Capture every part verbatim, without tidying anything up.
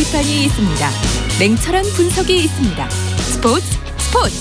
비판이 있습니다. 냉철한 분석이 있습니다. 스포츠 스포츠.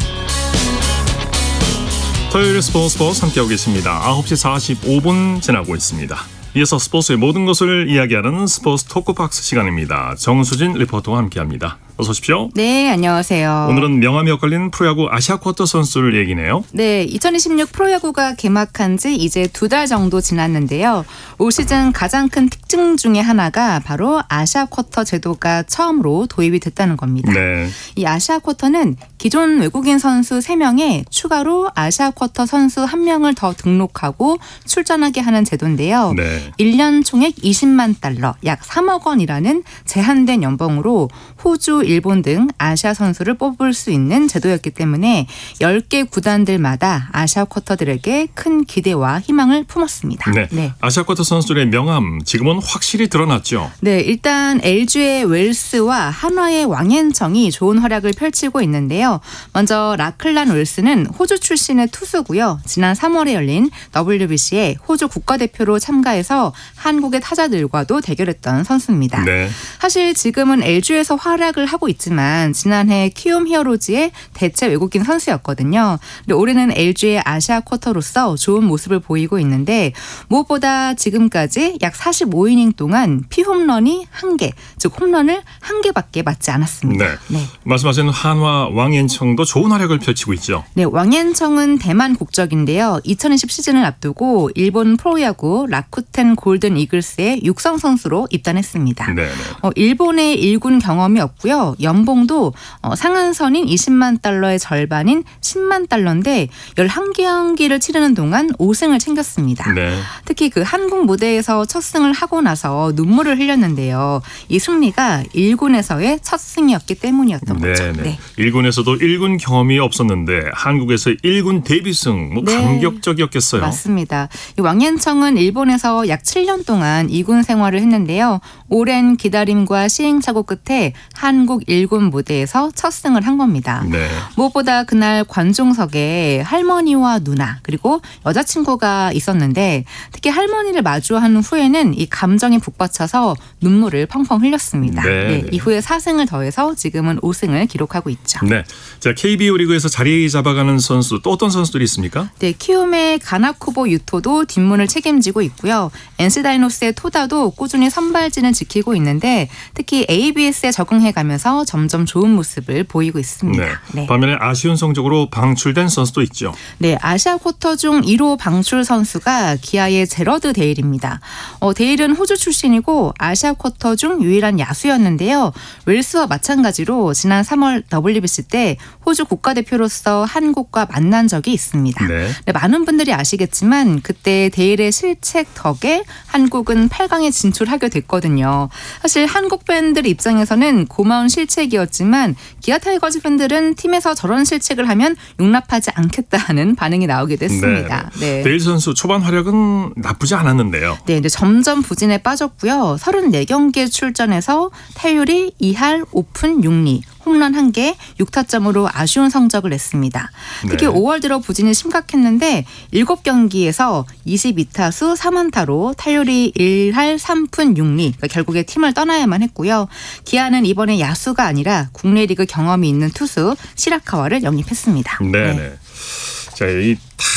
토요일 스포츠 스포츠 함께하고 계십니다. 아홉 시 사십오 분 지나고 있습니다. 이어서 스포츠의 모든 것을 이야기하는 스포츠 토크박스 시간입니다. 정수진 리포터와 함께합니다. 어서 오십시오. 네, 안녕하세요. 오늘은 명함이 엇갈린 프로야구 아시아쿼터 선수들 얘기네요. 네, 이천이십육 프로야구가 개막한 지 이제 두 달 정도 지났는데요. 올 시즌 가장 큰 특징 중에 하나가 바로 아시아쿼터 제도가 처음으로 도입이 됐다는 겁니다. 네. 이 아시아쿼터는 기존 외국인 선수 세 명에 추가로 아시아쿼터 선수 한 명을 더 등록하고 출전하게 하는 제도인데요. 네. 일 년 총액 이십만 달러, 약 삼억 원이라는 제한된 연봉으로 호주, 일본 등 아시아 선수를 뽑을 수 있는 제도였기 때문에 열 개 구단들마다 아시아 쿼터들에게 큰 기대와 희망을 품었습니다. 네. 네. 아시아쿼터 선수들의 명함 지금은 확실히 드러났죠. 네, 일단 엘지의 웰스와 한화의 왕앤청이 좋은 활약을 펼치고 있는데요. 먼저 라클란 웰스는 호주 출신의 투수고요. 지난 삼월에 열린 더블유비씨에 호주 국가대표로 참가해서 한국의 타자들과도 대결했던 선수입니다. 네. 사실 지금은 엘지에서 활약을 하고 있지만 지난해 키움 히어로즈의 대체 외국인 선수였거든요. 근데 올해는 엘지의 아시아 쿼터로서 좋은 모습을 보이고 있는데 무엇보다 지금까지 약 사십오 이닝 동안 피홈런이 한 개, 즉 홈런을 한 개밖에 맞지 않았습니다. 네. 네. 말씀하신 한화 왕앤청도 좋은 활약을 펼치고 있죠. 네, 왕앤청은 대만 국적인데요. 이천이십 시즌을 앞두고 일본 프로야구 라쿠텐 골든 이글스의 육성 선수로 입단했습니다. 네. 어, 일본의 일 군 경험이 없고요. 연봉도 어, 상한선인 이십만 달러의 절반인 십만 달러인데 열한 경기를 치르는 동안 오 승을 챙겼습니다. 네. 특히 그 한국 무대에서 첫 승을 하고 나서 눈물을 흘렸는데요. 이 승리가 일 군에서의 첫 승이었기 때문이었던 네, 거죠. 네. 일 군에서도 일 군 경험이 없었는데 한국에서 일 군 데뷔승 뭐 네. 감격적이었겠어요. 맞습니다. 이 왕앤청은 일본에서 약 칠 년 동안 이 군 생활을 했는데요. 오랜 기다림과 시행착오 끝에 한국 일 군 무대에서 첫 승을 한 겁니다. 네. 무엇보다 그날 관중석에 할머니와 누나 그리고 여자친구가 있었는데 특히 할머니를 마주한 후에는 이 감정이 북받쳐서 눈물을 펑펑 흘렸습니다. 네. 네, 이후에 사 승을 더해서 지금은 오 승을 기록하고 있죠. 네. 자, 케이비오 리그에서 자리 잡아가는 선수 또 어떤 선수들이 있습니까? 네, 키움의 가나쿠보 유토도 뒷문을 책임지고 있고요. 엔씨 다이노스의 토다도 꾸준히 선발진을 지키고 있는데 특히 에이비에스에 적응해가면서 점점 좋은 모습을 보이고 있습니다. 네. 네. 반면에 아쉬운 성적으로 방출된 선수도 있죠. 네, 아시아 쿼터 중 일 호 방출 선수가 기아의 제러드 데일입니다. 어, 데일은 호주 출신이고 아시아 쿼터 중 유일한 야수였는데요. 웰스와 마찬가지로 지난 삼월 더블유비씨 때 호주 국가대표로서 한국과 만난 적이 있습니다. 네. 네, 많은 분들이 아시겠지만 그때 데일의 실책 덕에 한국은 팔 강에 진출하게 됐거든요. 사실 한국 팬들 입장에서는 고마운 실책이었지만 기아 타이거즈 팬들은 팀에서 저런 실책을 하면 용납하지 않겠다는 반응이 나오기도 했습니다. 네. 네. 데일 선수 초반 활약은 나쁘지 않았는데요. 네, 근데 점점 부진에 빠졌고요. 서른네 경기에 출전해서 타율이 이 할 오 푼 육 리, 홈런 한 개, 육 타점으로 아쉬운 성적을 냈습니다. 특히 네. 오월 들어 부진이 심각했는데 일곱 경기에서 이십이 타수 삼 안타로 타율이 일 할 삼 푼 육 리, 그러니까 결국에 팀을 떠나야만 했고요. 기아는 이번에 야수가 아니라 국내 리그 경험이 있는 투수 시라카와를 영입했습니다. 네, 네. 자, 이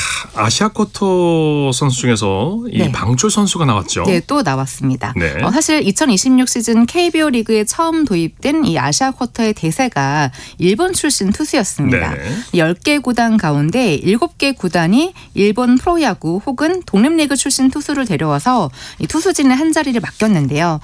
아시아 쿼터 선수 중에서 이 네. 방출 선수가 나왔죠. 네, 또 나왔습니다. 네. 어, 사실 이천이십육 시즌 케이비오 리그에 처음 도입된 이 아시아 쿼터의 대세가 일본 출신 투수였습니다. 네네. 열 개 구단 가운데 일곱 개 구단이 일본 프로야구 혹은 독립리그 출신 투수를 데려와서 이 투수진의 한 자리를 맡겼는데요.